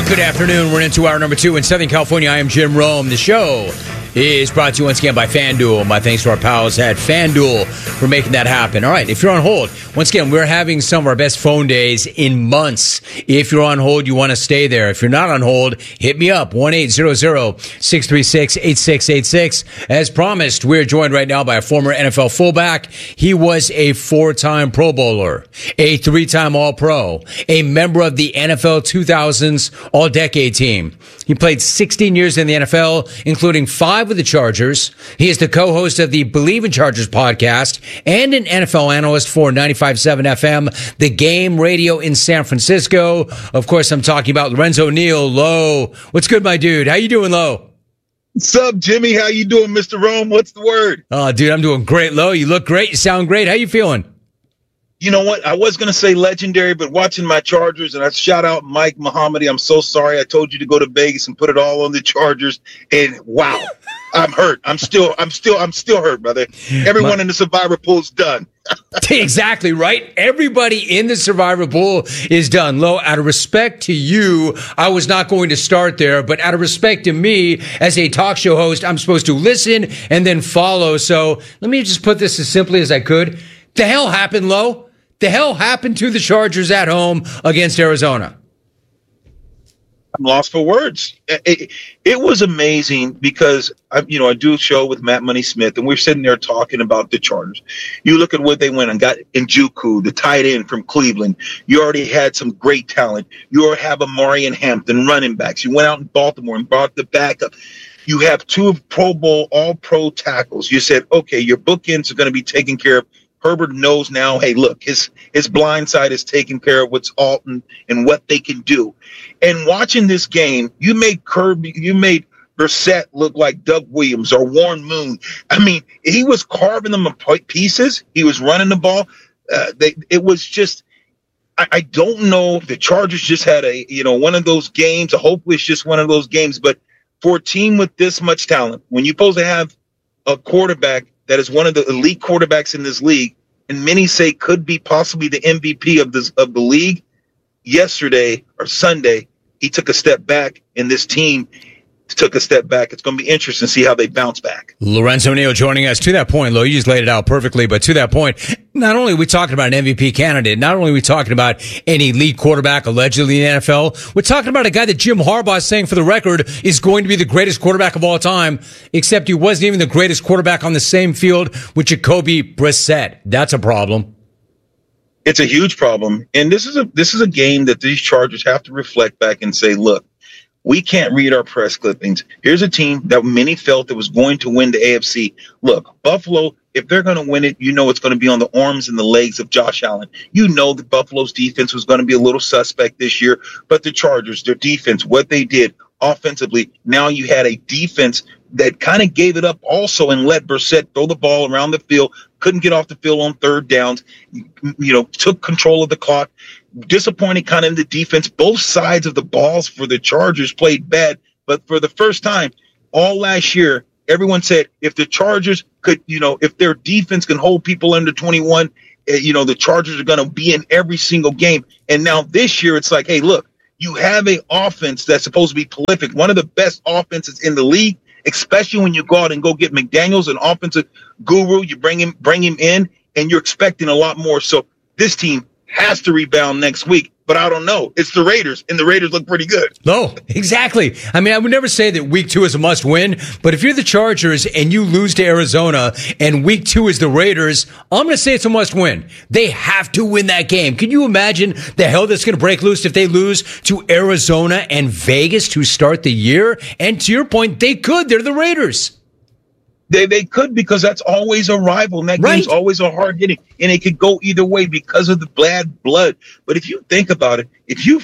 Good afternoon. We're into hour number 2 in Southern California. I am Jim Rome. The show is brought to you once again by FanDuel. My thanks to our pals at FanDuel for making that happen. All right, if you're on hold, once again, we're having some of our best phone days in months. If you're on hold, you want to stay there. If you're not on hold, hit me up, 1-800-636-8686. As promised, we're joined right now by a former NFL fullback. He was a 4-time Pro Bowler, a 3-time All-Pro, a member of the NFL 2000s All-Decade team. He played 16 years in the NFL, including 5 with the Chargers. He is the co-host of the Believe in Chargers podcast and an NFL analyst for 95.7 FM, The Game Radio in San Francisco. Of course, I'm talking about Lorenzo Neal. Lo, what's good, my dude? How you doing, Lo? What's up, Jimmy? How you doing, Mr. Rome? What's the word? Oh, dude, I'm doing great, Lo. You look great. You sound great. How you feeling? You know what? I was going to say legendary, but watching my Chargers, and I shout out Mike Muhammadi. I'm so sorry. I told you to go to Vegas and put it all on the Chargers. And wow, I'm hurt. I'm still hurt, brother. Everyone in the Survivor pool's done. Exactly right. Everybody in the Survivor pool is done. Lo, out of respect to you, I was not going to start there, but out of respect to me as a talk show host, I'm supposed to listen and then follow. So let me just put this as simply as I could. The hell happened, Lo? The hell happened to the Chargers at home against Arizona? I'm lost for words. It was amazing because I do a show with Matt Money Smith, and we're sitting there talking about the Chargers. You look at what they went and got Njoku, the tight end from Cleveland. You already had some great talent. You already have Amari and Hampton running backs. You went out in Baltimore and brought the backup. You have 2 Pro Bowl All-Pro tackles. You said, okay, your bookends are going to be taken care of. Herbert knows now, hey, look, his blind side is taken care of with Alton and what they can do. And watching this game, you made Brissett look like Doug Williams or Warren Moon. I mean, he was carving them apart pieces. He was running the ball. It was just, I don't know if the Chargers just had one of those games. Hopefully it's just one of those games. But for a team with this much talent, when you're supposed to have a quarterback that is one of the elite quarterbacks in this league, and many say could be possibly the MVP of the league. Yesterday or Sunday, he took a step back, and this team took a step back. It's going to be interesting to see how they bounce back. Lorenzo Neal joining us. To that point, Lo, you just laid it out perfectly, but to that point, not only are we talking about an MVP candidate, not only are we talking about an elite quarterback allegedly in the NFL, we're talking about a guy that Jim Harbaugh is saying, for the record, is going to be the greatest quarterback of all time, except he wasn't even the greatest quarterback on the same field with Jacoby Brissett. That's a problem. It's a huge problem. And this is a game that these Chargers have to reflect back and say, look, we can't read our press clippings. Here's a team that many felt that was going to win the AFC. Look, Buffalo, if they're going to win it, it's going to be on the arms and the legs of Josh Allen. That Buffalo's defense was going to be a little suspect this year, but the Chargers, their defense, what they did offensively, now you had a defense that kind of gave it up also and let Brissett throw the ball around the field, couldn't get off the field on third downs, took control of the clock. Disappointing kind of in the defense. Both sides of the balls for the Chargers played bad, but for the first time all last year, everyone said if the Chargers could, if their defense can hold people under 21, the Chargers are going to be in every single game. And now this year it's like, hey, look, you have an offense that's supposed to be prolific, one of the best offenses in the league, especially when you go out and go get McDaniels, an offensive guru. You bring him in, and you're expecting a lot more. So this team has to rebound next week, but I don't know. It's the Raiders, and the Raiders look pretty good. No, exactly. I mean, I would never say that week 2 is a must win, but if you're the Chargers and you lose to Arizona and week 2 is the Raiders, I'm going to say it's a must win. They have to win that game. Can you imagine the hell that's going to break loose if they lose to Arizona and Vegas to start the year? And to your point, they could. They're the Raiders. They could, because that's always a rival, and that game's always a hard hitting, and it could go either way because of the bad blood. But if you think about it,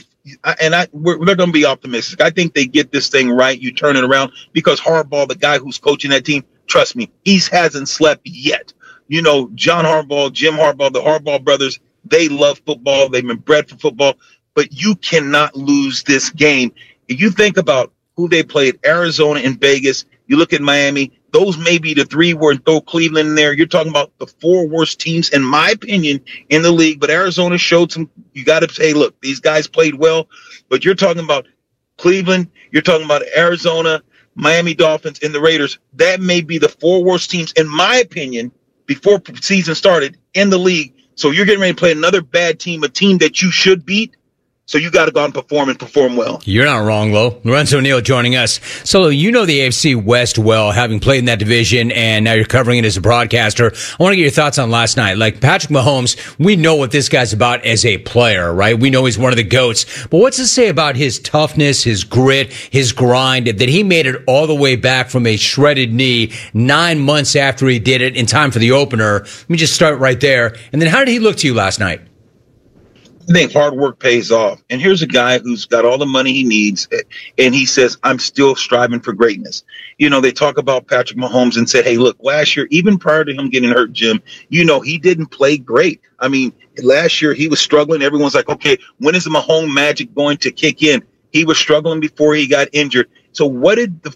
we're going to be optimistic. I think they get this thing right. You turn it around, because Harbaugh, the guy who's coaching that team, trust me, he hasn't slept yet. John Harbaugh, Jim Harbaugh, the Harbaugh brothers, they love football. They've been bred for football, but you cannot lose this game. If you think about who they played, Arizona and Vegas, you look at Miami, those may be the 3 where throw Cleveland in there. You're talking about the 4 worst teams, in my opinion, in the league. But Arizona showed some. You got to say, look, these guys played well. But you're talking about Cleveland, you're talking about Arizona, Miami Dolphins, and the Raiders. That may be the 4 worst teams, in my opinion, before season started in the league. So you're getting ready to play another bad team, a team that you should beat. So you got to go out and perform well. You're not wrong, Lo. Lorenzo Neal joining us. So you know the AFC West well, having played in that division, and now you're covering it as a broadcaster. I want to get your thoughts on last night. Like Patrick Mahomes, we know what this guy's about as a player, right? We know he's one of the GOATs. But what's to say about his toughness, his grit, his grind, that he made it all the way back from a shredded knee 9 months after he did it in time for the opener? Let me just start right there. And then how did he look to you last night? I think hard work pays off. And here's a guy who's got all the money he needs, and he says, I'm still striving for greatness. You know, they talk about Patrick Mahomes and said, hey, look, last year, even prior to him getting hurt, Jim, you know, he didn't play great. I mean, last year he was struggling. Everyone's like, okay, when is the Mahomes magic going to kick in? He was struggling before he got injured. So what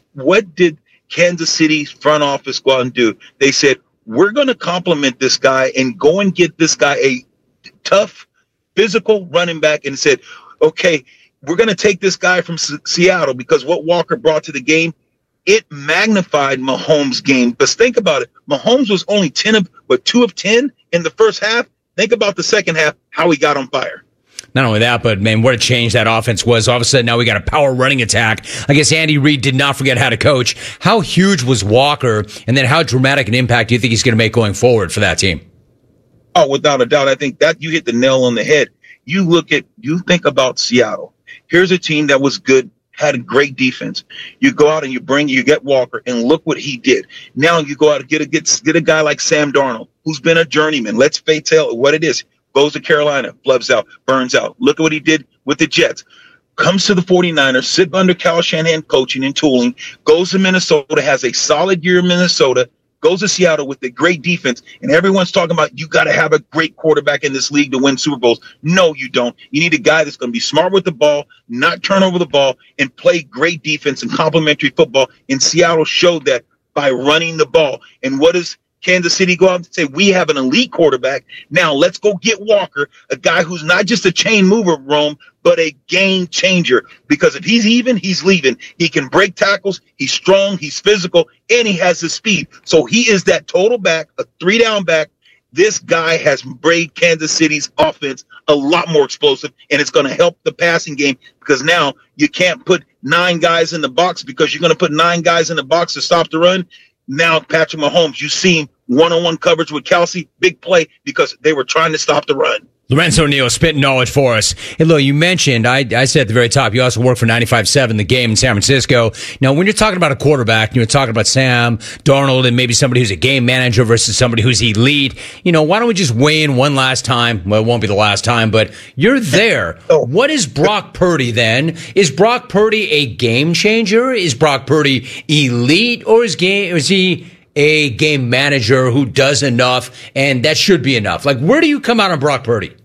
did Kansas City's front office go out and do? They said, we're going to compliment this guy and go and get this guy a tough, physical running back, and said, okay, we're going to take this guy from Seattle, because what Walker brought to the game, it magnified Mahomes' game. But think about it. Mahomes was only 2 of 10 in the first half. Think about the second half, how he got on fire. Not only that, but, man, what a change that offense was. All of a sudden, now we got a power running attack. I guess Andy Reid did not forget how to coach. How huge was Walker, and then how dramatic an impact do you think he's going to make going forward for that team? Oh, without a doubt. I think that you hit the nail on the head. You think about Seattle. Here's a team that was good, had a great defense. You go out and you get Walker, and look what he did. Now you go out and get a guy like Sam Darnold, who's been a journeyman. Let's tell what it is. Goes to Carolina, flubs out, burns out. Look at what he did with the Jets. Comes to the 49ers, sit under Kyle Shanahan coaching and tooling, goes to Minnesota, has a solid year in Minnesota, goes to Seattle with a great defense, and everyone's talking about you got to have a great quarterback in this league to win Super Bowls. No, you don't. You need a guy that's going to be smart with the ball, not turn over the ball, and play great defense and complementary football. And Seattle showed that by running the ball. And what does Kansas City go out and say? We have an elite quarterback. Now let's go get Walker, a guy who's not just a chain mover, Rome, but a game changer. Because if he's even, he's leaving. He can break tackles. He's strong. He's physical, and he has the speed. So he is that total back, a 3-down back. This guy has made Kansas City's offense a lot more explosive, and it's going to help the passing game, because now you can't put 9 guys in the box, because you're going to put 9 guys in the box to stop the run. Now, Patrick Mahomes, you see him one-on-one coverage with Kelsey, big play, because they were trying to stop the run. Lorenzo Neal spitting knowledge for us. Hey, Lo, you mentioned, I said at the very top, you also work for 95.7, The Game in San Francisco. Now, when you're talking about a quarterback, and you're talking about Sam Darnold and maybe somebody who's a game manager versus somebody who's elite, why don't we just weigh in one last time? Well, it won't be the last time, but you're there. What is Brock Purdy then? Is Brock Purdy a game changer? Is Brock Purdy elite? Or is he a game manager who does enough, and that should be enough? Like, where do you come out on Brock Purdy?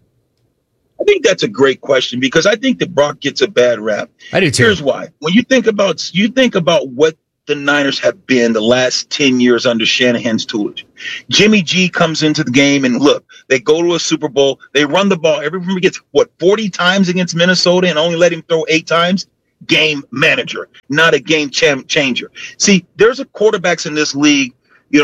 I think that's a great question, because I think that Brock gets a bad rap. I do too. Here's why. When you think about what the Niners have been the last 10 years under Shanahan's tutelage, Jimmy G comes into the game, and look, they go to a Super Bowl. They run the ball. Everyone gets 40 times against Minnesota and only let him throw 8 times. Game manager, not a game changer. See, there's quarterbacks in this league,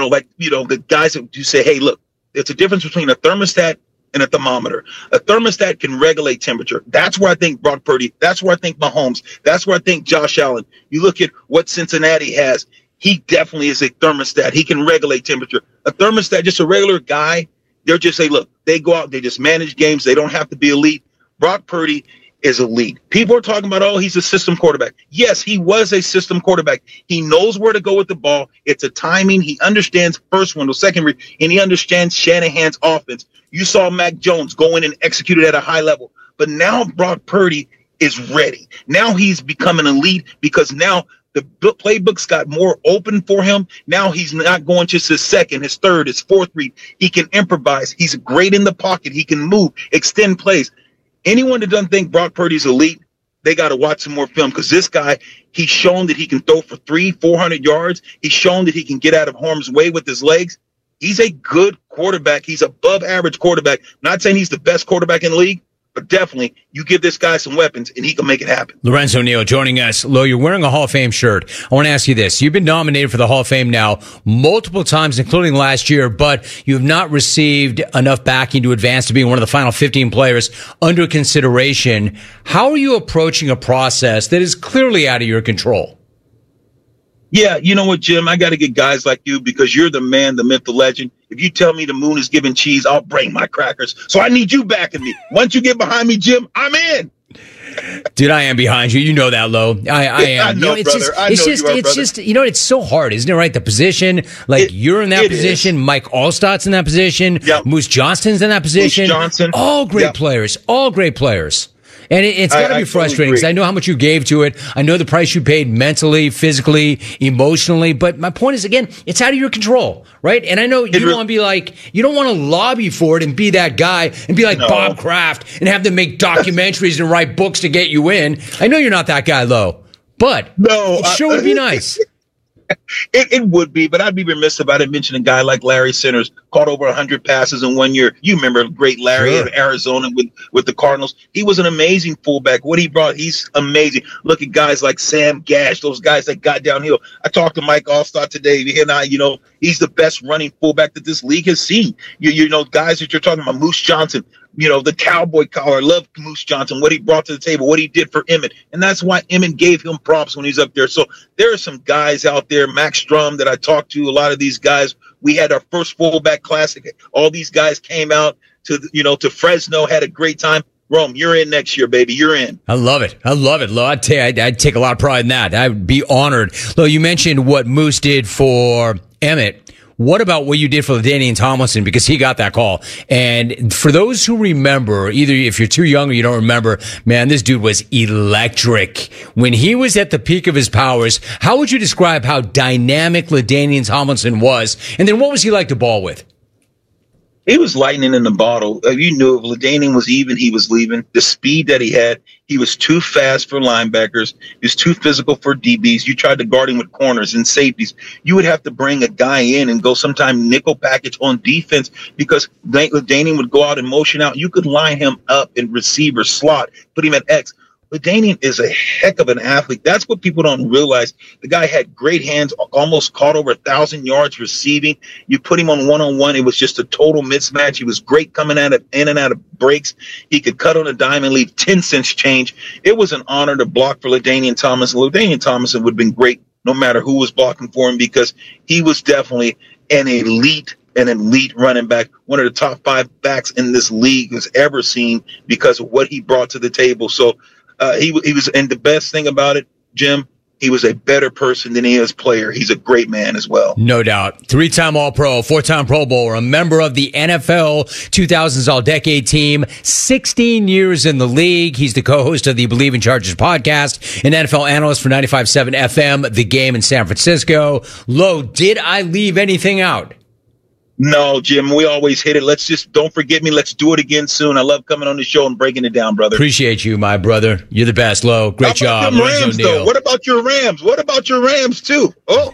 the guys that you say, hey, look, it's a difference between a thermostat and a thermometer. A thermostat can regulate temperature. That's where I think Brock Purdy, that's where I think Mahomes, that's where I think Josh Allen. You look at what Cincinnati has. He definitely is a thermostat. He can regulate temperature. A thermostat, just a regular guy, they'll just say, look, they go out, they just manage games. They don't have to be elite. Brock Purdy is elite. People are talking about, he's a system quarterback. Yes, he was a system quarterback. He knows where to go with the ball. It's a timing. He understands first window, second read, and he understands Shanahan's offense. You saw Mac Jones go in and execute it at a high level. But now Brock Purdy is ready. Now he's become an elite, because now the playbook's got more open for him. Now he's not going just his second, his third, his fourth read. He can improvise. He's great in the pocket. He can move, extend plays. Anyone that doesn't think Brock Purdy's elite, they got to watch some more film, because this guy, he's shown that he can throw for 300-400 yards. He's shown that he can get out of harm's way with his legs. He's a good quarterback. He's above average quarterback. Not saying he's the best quarterback in the league, but definitely you give this guy some weapons and he can make it happen. Lorenzo Neal joining us. Lo, you're wearing a Hall of Fame shirt. I want to ask you this. You've been nominated for the Hall of Fame now multiple times, including last year, but you have not received enough backing to advance to being one of the final 15 players under consideration. How are you approaching a process that is clearly out of your control? Yeah, you know what, Jim? I got to get guys like you because you're the man, the myth, the legend. If you tell me the moon is giving cheese, I'll bring my crackers. So I need you backing me. Once you get behind me, Jim, I'm in. Dude, I am behind you. You know that, Lo. I am. I know, it's brother. just, it's so hard, isn't it? Right? The position, you're in that position. Is. Mike Allstott's in that position. Yep. Moose Johnston's in that position. Moose Johnson. All great players. All great players. And it's got to be frustrating because I know how much you gave to it. I know the price you paid mentally, physically, emotionally. But my point is, again, it's out of your control, right? And I know you don't want to be like, you don't want to lobby for it and be that guy and be like Bob Kraft and have them make documentaries and write books to get you in. I know you're not that guy, Lo, but it sure would be nice. It would be, but I'd be remiss if I didn't mention a guy like Larry Centers, caught over 100 passes in 1 year. You remember great Larry in Arizona with the Cardinals. He was an amazing fullback. What he brought, he's amazing. Look at guys like Sam Gash, those guys that got downhill. I talked to Mike Allstott today, and he's the best running fullback that this league has seen. You know, guys that you're talking about, Moose Johnson, the cowboy collar. I love Moose Johnson, what he brought to the table, what he did for Emmett. And that's why Emmett gave him props when he's up there. So there are some guys out there, Max Strum, that I talked to, a lot of these guys. We had our first fullback classic. All these guys came out to Fresno, had a great time. Rome, you're in next year, baby. You're in. I love it, Lo. I'd take a lot of pride in that. I'd be honored. Lo, you mentioned what Moose did for Emmett. What about what you did for LaDainian Tomlinson? Because he got that call. And for those who remember, either if you're too young or you don't remember, man, this dude was electric. When he was at the peak of his powers, how would you describe how dynamic LaDainian Tomlinson was? And then what was he like to ball with? He was lightning in the bottle. You knew if LaDainian was even, he was leaving. The speed that he had, he was too fast for linebackers. He was too physical for DBs. You tried to guard him with corners and safeties. You would have to bring a guy in and go sometime nickel package on defense because LaDainian would go out and motion out. You could line him up in receiver slot, put him at X. LaDainian is a heck of an athlete. That's what people don't realize. The guy had great hands, almost caught over 1,000 yards receiving. You put him on one-on-one, it was just a total mismatch. He was great coming in and out of breaks. He could cut on a dime and leave 10 cents change. It was an honor to block for LaDainian Tomlinson. LaDainian Tomlinson would have been great no matter who was blocking for him because he was definitely an elite running back, one of the top 5 backs in this league has ever seen because of what he brought to the table. So he was, and the best thing about it, Jim, he was a better person than he is player. He's a great man as well. No doubt. 3-time All-Pro, 4-time Pro Bowler, a member of the NFL 2000s All-Decade team, 16 years in the league. He's the co-host of the Believe in Chargers podcast, an NFL analyst for 95.7 FM, The Game in San Francisco. Lo, did I leave anything out? No, Jim, we always hit it. Don't forget me. Let's do it again soon. I love coming on the show and breaking it down, brother. Appreciate you, my brother. You're the best, Lo. Great job. Rams, though? What about your Rams? What about your Rams, too? Oh,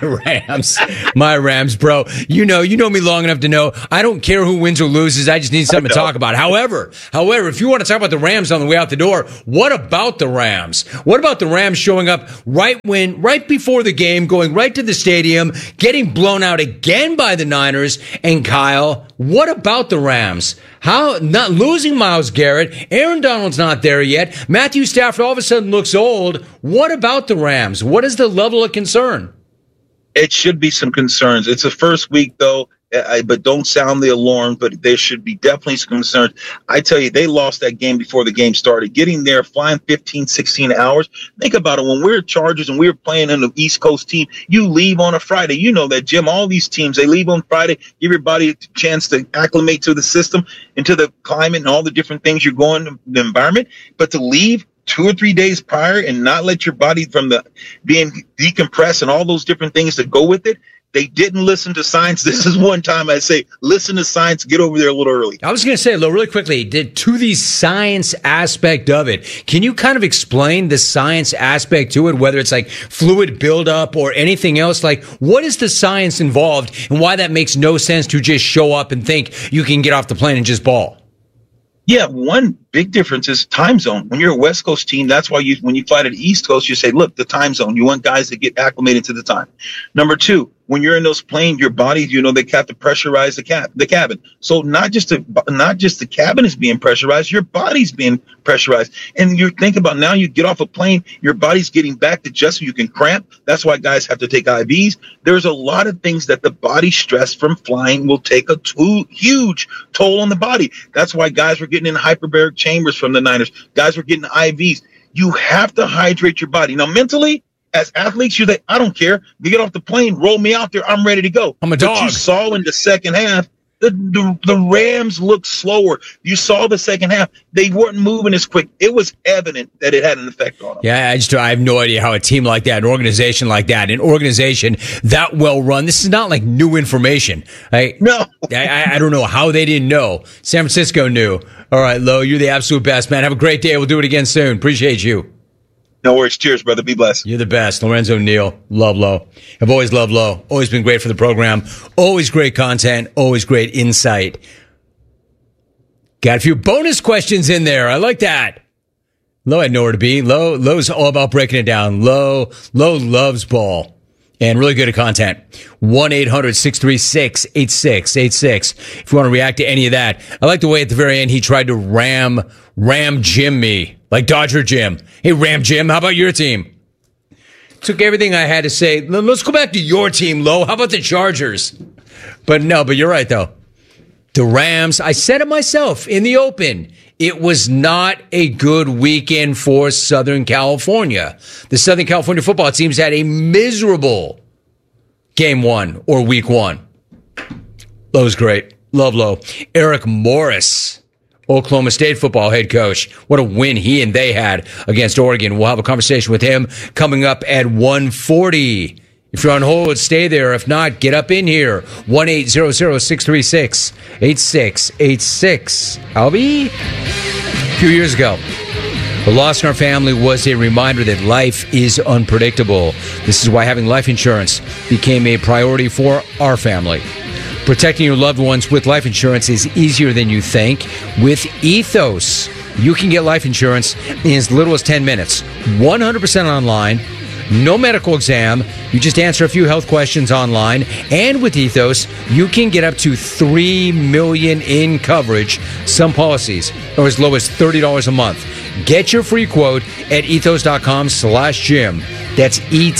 my Rams, bro. You know me long enough to know I don't care who wins or loses. I just need something to talk about. However, if you want to talk about the Rams on the way out the door, what about the Rams? What about the Rams showing up right before the game, going right to the stadium, getting blown out again by the Niners? And Kyle, what about the Rams? How not losing Myles Garrett? Aaron Donald's not there yet. Matthew Stafford all of a sudden looks old. What about the Rams? What is the level of concern? It should be some concerns. It's the first week, though, but don't sound the alarm, but there should be definitely some concerns. I tell you, they lost that game before the game started. Getting there, flying 15, 16 hours. Think about it. When we're Chargers and we're playing in the East Coast team, you leave on a Friday. You know that, Jim. All these teams, they leave on Friday, give everybody a chance to acclimate to the system and to the climate and all the different things you're going to the environment. But to leave 2 or 3 days prior and not let your body from the being decompressed and all those different things that go with it, they didn't listen to science. This is one time I say, listen to science, get over there a little early. I was going to say, really quickly, to the science aspect of it, can you kind of explain the science aspect to it, whether it's like fluid buildup or anything else? Like, what is the science involved and why that makes no sense to just show up and think you can get off the plane and just ball? Yeah, one big difference is time zone. When you're a West Coast team, that's why when you fly to the East Coast, you say, look, the time zone. You want guys to get acclimated to the time. Number two, when you're in those planes, your body, they have to pressurize the cabin. So not just the cabin is being pressurized, your body's being pressurized. And you think about now, you get off a plane, your body's getting back to just so you can cramp. That's why guys have to take IVs. There's a lot of things that the body stress from flying will take a huge toll on the body. That's why guys were getting in hyperbaric chambers from the Niners. Guys were getting IVs. You have to hydrate your body. Now, mentally, as athletes, you're like, I don't care. You get off the plane, roll me out there. I'm ready to go. I'm a dog. But you saw in the second half, the Rams looked slower. You saw the second half. They weren't moving as quick. It was evident that it had an effect on them. Yeah, I have no idea how a team like that, an organization like that, an organization that well run, this is not like new information. No. I don't know how they didn't know. San Francisco knew. All right, Lo, you're the absolute best, man. Have a great day. We'll do it again soon. Appreciate you. No worries. Cheers, brother. Be blessed. You're the best. Lorenzo Neal. Love Lo. I've always loved Lo. Always been great for the program. Always great content. Always great insight. Got a few bonus questions in there. I like that. Lo had nowhere to be. Lo's all about breaking it down. Lo loves ball. And really good at content. 1-800-636-8686. If you want to react to any of that. I like the way at the very end he tried to ram Jim me. Like Dodger Jim. Hey, Ram Jim, how about your team? Took everything I had to say. Let's go back to your team, Lo. How about the Chargers? But you're right, though. The Rams, I said it myself in the open. It was not a good weekend for Southern California. The Southern California football teams had a miserable game one or week one. Lo's great. Love Lo. Eric Morris, Oklahoma State football head coach. What a win he and they had against Oregon. We'll have a conversation with him coming up at 1:40. If you're on hold, stay there. If not, get up in here. 1-800-636-8686. Albie? A few years ago, the loss in our family was a reminder that life is unpredictable. This is why having life insurance became a priority for our family. Protecting your loved ones with life insurance is easier than you think. With Ethos, you can get life insurance in as little as 10 minutes. 100% online. No medical exam. You just answer a few health questions online. And with Ethos, you can get up to $3 million in coverage. Some policies are as low as $30 a month. Get your free quote at ethos.com/Jim. That's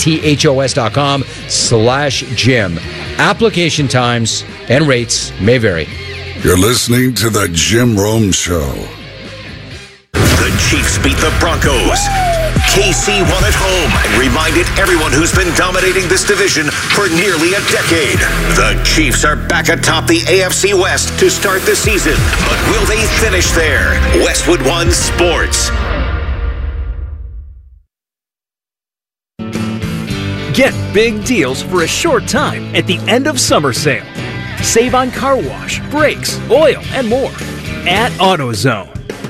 ethos.com/Jim. Application times and rates may vary. You're listening to The Jim Rome Show. The Chiefs beat the Broncos. KC won at home and reminded everyone who's been dominating this division for nearly a decade. The Chiefs are back atop the AFC West to start the season, but will they finish there? Westwood One Sports. Get big deals for a short time at the end of summer sale. Save on car wash, brakes, oil, and more at AutoZone.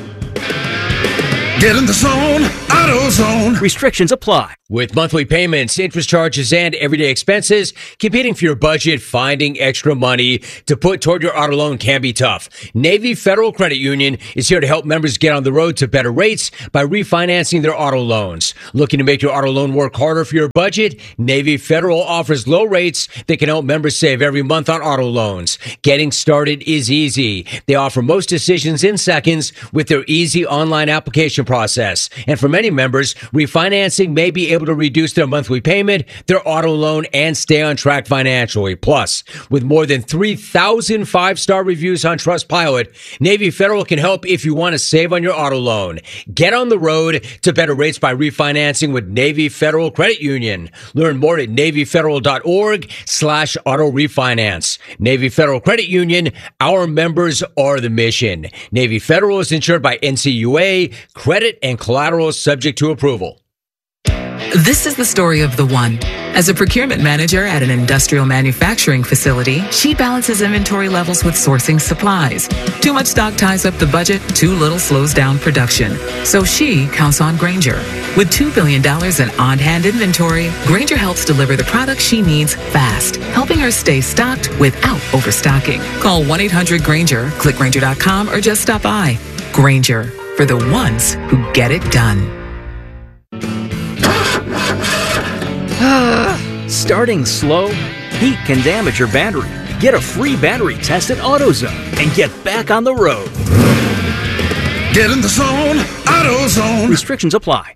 Get in the zone, AutoZone. Restrictions apply. With monthly payments, interest charges, and everyday expenses, competing for your budget, finding extra money to put toward your auto loan can be tough. Navy Federal Credit Union is here to help members get on the road to better rates by refinancing their auto loans. Looking to make your auto loan work harder for your budget? Navy Federal offers low rates that can help members save every month on auto loans. Getting started is easy. They offer most decisions in seconds with their easy online application process. And for many members, refinancing may be able to reduce their monthly payment, their auto loan, and stay on track financially. Plus, with more than 3,000 five-star reviews on Trustpilot, Navy Federal can help if you want to save on your auto loan. Get on the road to better rates by refinancing with Navy Federal Credit Union. Learn more at NavyFederal.org/auto refinance. Navy Federal Credit Union, our members are the mission. Navy Federal is insured by NCUA, credit and collateral subject to approval. This is the story of the one. As a procurement manager at an industrial manufacturing facility, she balances inventory levels with sourcing supplies. Too much stock ties up the budget, too little slows down production. So she counts on Grainger. With $2 billion in on-hand inventory, Grainger helps deliver the products she needs fast, helping her stay stocked without overstocking. Call 1-800-GRAINGER, click Grainger.com, or just stop by. Grainger, for the ones who get it done. Starting slow? Heat can damage your battery. Get a free battery test at AutoZone and get back on the road. Get in the zone, AutoZone. Restrictions apply.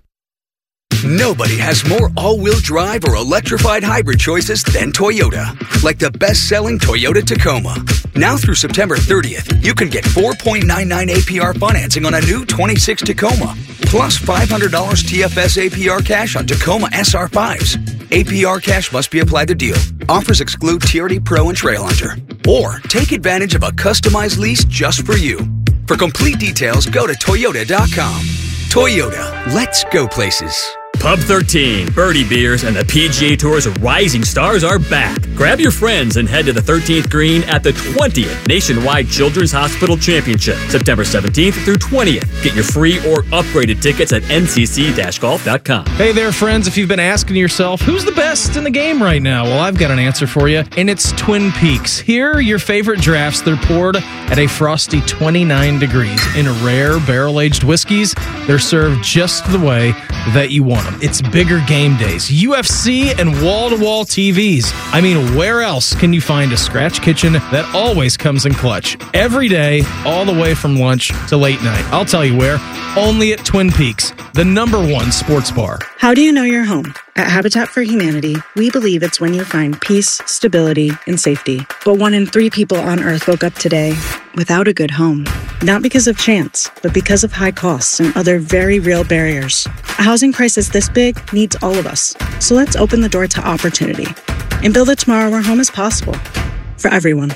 Nobody has more all-wheel drive or electrified hybrid choices than Toyota. Like the best-selling Toyota Tacoma. Now through September 30th, you can get 4.99 APR financing on a new 26 Tacoma. Plus $500 TFS APR cash on Tacoma SR5s. APR cash must be applied to deal. Offers exclude TRD Pro and Trailhunter. Or take advantage of a customized lease just for you. For complete details, go to Toyota.com. Toyota, let's go places. Pub 13, Birdie Beers, and the PGA Tour's rising stars are back. Grab your friends and head to the 13th green at the 20th Nationwide Children's Hospital Championship, September 17th through 20th. Get your free or upgraded tickets at ncc-golf.com. Hey there, friends. If you've been asking yourself, who's the best in the game right now? Well, I've got an answer for you, and it's Twin Peaks. Here are your favorite drafts. They're poured at a frosty 29 degrees in rare barrel-aged whiskeys. They're served just the way that you want them. It's bigger game days, UFC, and wall-to-wall TVs. I mean, where else can you find a scratch kitchen that always comes in clutch? Every day, all the way from lunch to late night. I'll tell you where. Only at Twin Peaks, the #1 sports bar. How do you know you're home? At Habitat for Humanity, we believe it's when you find peace, stability, and safety. But 1 in 3 people on Earth woke up today without a good home. Not because of chance, but because of high costs and other very real barriers. A housing crisis this big needs all of us. So let's open the door to opportunity and build a tomorrow where home is possible for everyone.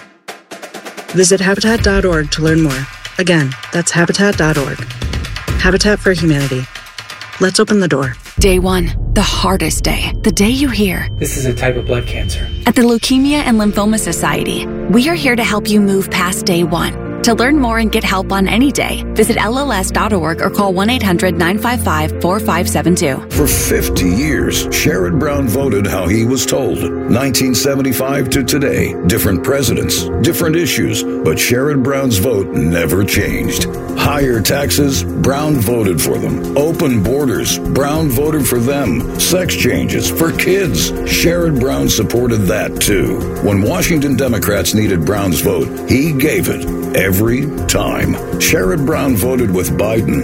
Visit Habitat.org to learn more. Again, that's Habitat.org. Habitat for Humanity. Let's open the door. Day 1, the hardest day. The day you hear, "This is a type of blood cancer." At the Leukemia and Lymphoma Society, we are here to help you move past day 1. To learn more and get help on any day, visit LLS.org or call 1-800-955-4572. For 50 years, Sherrod Brown voted how he was told. 1975 to today, different presidents, different issues, but Sherrod Brown's vote never changed. Higher taxes, Brown voted for them. Open borders, Brown voted for them. Sex changes for kids, Sherrod Brown supported that too. When Washington Democrats needed Brown's vote, he gave it. Every time. Sherrod Brown voted with Biden,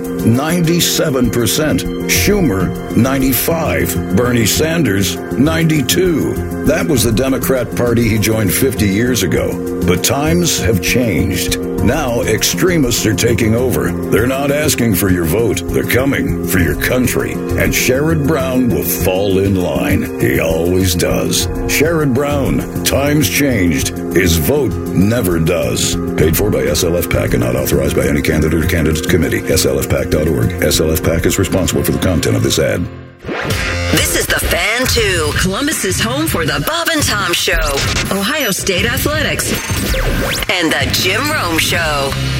97%. Schumer, 95%. Bernie Sanders, 92%. That was the Democrat Party he joined 50 years ago. But times have changed. Now extremists are taking over. They're not asking for your vote. They're coming for your country. And Sherrod Brown will fall in line. He always does. Sherrod Brown. Times changed. His vote never does. Paid for by SLF PAC and not authorized by any candidate or candidates committee. SLFPAC.org. SLF PAC is responsible for the content of this ad. This is the Fan 2, Columbus's home for the Bob and Tom Show, Ohio State Athletics, and the Jim Rome Show.